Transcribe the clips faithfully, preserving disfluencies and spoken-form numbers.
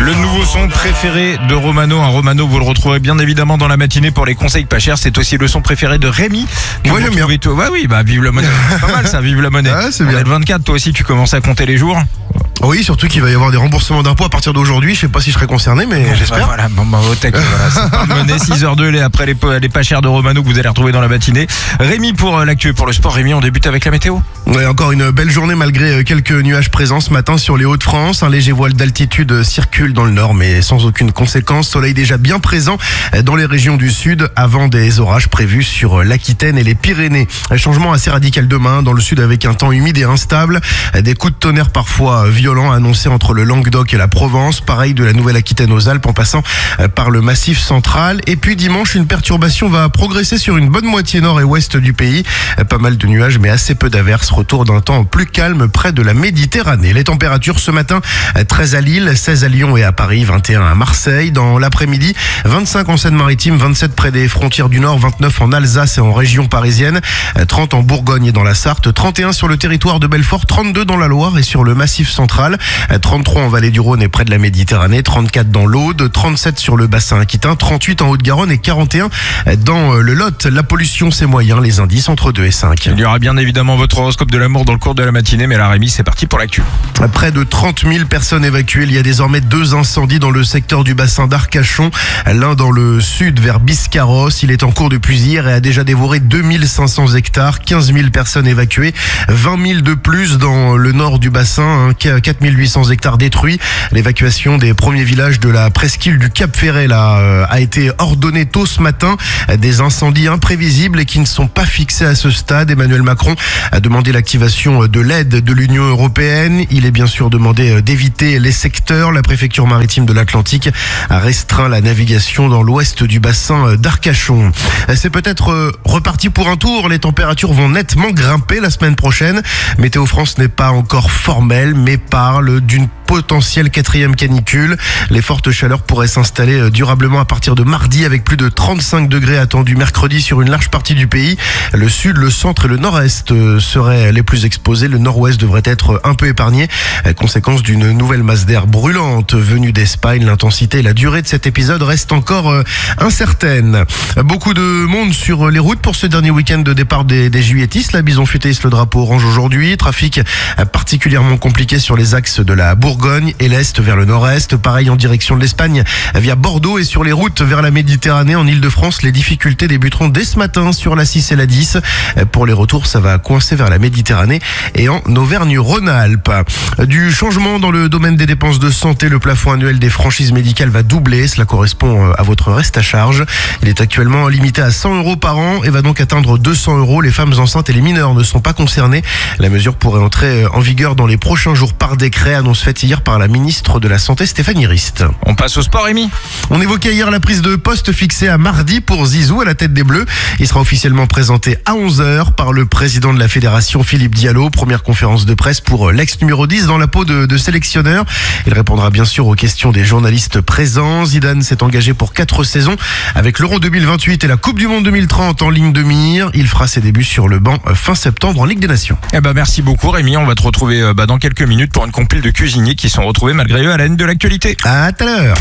Le nouveau son préféré de Romano. Un Romano, vous le retrouverez bien évidemment dans la matinée pour les conseils pas chers. C'est aussi le son préféré de Rémi. Moi j'aime bien. Tout... Bah oui, bah vive la monnaie. C'est pas mal ça, vive la monnaie. Ouais, c'est bien. On est le vingt-quatre, toi aussi tu commences à compter les jours. Oui, surtout qu'il va y avoir des remboursements d'impôts à partir d'aujourd'hui. Je sais pas si je serai concerné, mais Bon, j'espère. Bah, voilà, bon, bah, au taquet, voilà. C'est pas de monnaie, six heures deux, les, après les, les pas chers de Romano que vous allez retrouver dans la matinée. Rémi pour euh, l'actu, pour le sport. Rémi, on débute avec la météo. Ouais, encore une belle journée malgré quelques nuages présents ce matin sur les Hauts-de-France. Un léger voile d'altitude circule dans le nord, mais sans aucune conséquence. Soleil déjà bien présent dans les régions du sud avant des orages prévus sur l'Aquitaine et les Pyrénées. Un changement assez radical demain dans le sud avec un temps humide et instable. Des coups de tonnerre parfois violents annoncés entre le Languedoc et la Provence. Pareil de la Nouvelle-Aquitaine aux Alpes en passant par le Massif central. Et puis dimanche, une perturbation va progresser sur une bonne moitié nord et ouest du pays. Pas mal de nuages mais assez peu d'averses. Retour d'un temps plus calme près de la Méditerranée. Les températures ce matin, treize à Lille, seize à Lyon et à Paris, vingt et un à Marseille. Dans l'après-midi, vingt-cinq en Seine-Maritime, vingt-sept près des frontières du Nord, vingt-neuf en Alsace et en région parisienne, trente en Bourgogne et dans la Sarthe, trente et un sur le territoire de Belfort, trente-deux dans la Loire et sur le Massif central, trente-trois en Vallée du Rhône et près de la Méditerranée, trente-quatre dans l'Aude, trente-sept sur le bassin aquitain, trente-huit en Haute-Garonne et quarante et un dans le Lot. La pollution, c'est moyen, les indices entre deux et cinq. Il y aura bien évidemment votre horoscope de l'amour dans le cours de la matinée, mais là Rémi, c'est parti pour l'actu. Près de trente mille personnes évacuées. Il y a désormais deux incendies dans le secteur du bassin d'Arcachon. L'un dans le sud vers Biscarros. Il est en cours depuis hier et a déjà dévoré deux mille cinq cents hectares. quinze mille personnes évacuées. vingt mille de plus dans le nord du bassin. quatre mille huit cents hectares détruits. L'évacuation des premiers villages de la presqu'île du Cap Ferret là, a été ordonnée tôt ce matin. Des incendies imprévisibles et qui ne sont pas fixés à ce stade. Emmanuel Macron a demandé l'activation de l'aide de l'Union européenne. Il est bien sûr demandé d'éviter les secteurs. La préfecture maritime de l'Atlantique a restreint la navigation dans l'ouest du bassin d'Arcachon. C'est peut-être reparti pour un tour. Les températures vont nettement grimper la semaine prochaine. Météo France n'est pas encore formelle, mais parle d'une potentielle quatrième canicule. Les fortes chaleurs pourraient s'installer durablement à partir de mardi avec plus de trente-cinq degrés attendus mercredi sur une large partie du pays. Le sud, le centre et le nord-est seraient les plus exposés. Le nord-ouest devrait être un peu épargné. Conséquence d'une nouvelle masse d'air brûlante venue d'Espagne. L'intensité et la durée de cet épisode restent encore incertaines. Beaucoup de monde sur les routes pour ce dernier week-end de départ des, des juilletistes. La Bison Futé hisse le drapeau orange aujourd'hui. Trafic particulièrement compliqué sur les axes de la Bourgogne et l'Est vers le Nord-Est. Pareil en direction de l'Espagne via Bordeaux et sur les routes vers la Méditerranée. En Ile-de-France, les difficultés débuteront dès ce matin sur la six et la dix. Pour les retours, ça va coincer vers la Méditerranée et en Auvergne-Rhône-Alpes. Du changement dans le domaine des dépenses de santé, le plafond annuel des franchises médicales va doubler. Cela correspond à votre reste à charge. Il est actuellement limité à cent euros par an et va donc atteindre deux cents euros. Les femmes enceintes et les mineurs ne sont pas concernés. La mesure pourrait entrer en vigueur dans les prochains jours par décret, annonce faite hier par la ministre de la Santé Stéphanie Rist. On passe au sport, Rémi. On évoquait hier la prise de poste fixée à mardi pour Zizou à la tête des Bleus. Il sera officiellement présenté à onze heures par le président de la fédération Philippe Diallo. Première conférence de presse pour l'ex numéro dix dans la peau de, de sélectionneur. Il répondra bien sûr aux questions des journalistes présents. Zidane s'est engagé pour quatre saisons avec l'Euro deux mille vingt-huit et la Coupe du Monde deux mille trente en ligne de mire. Il fera ses débuts sur le banc fin septembre en Ligue des Nations. Eh ben, merci beaucoup Rémi. On va te retrouver bah, dans quelques minutes pour une compile de cuisiniers qui sont retrouvés malgré eux à la haine de l'actualité. À tout à l'heure.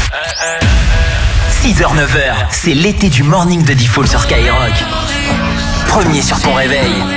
six heures neuf heures, c'est l'été du morning de Diffoul sur Skyrock. Premier sur ton réveil.